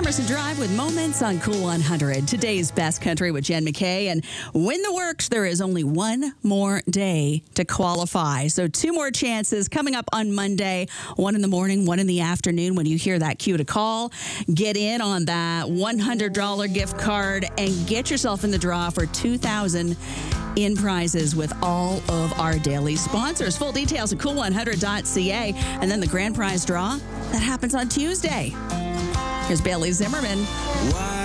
Emerson Drive with Moments on Cool 100. Today's Best Country with Jen McKay. And when the works, there is only one more day to qualify. So 2 more chances coming up on Monday, 1 in the morning, 1 in the afternoon. When you hear that cue to call, get in on that $100 gift card and get yourself in the draw for $2,000 in prizes with all of our daily sponsors. Full details at cool100.ca. And then the grand prize draw, that happens on Tuesday. Here's Bailey Zimmerman.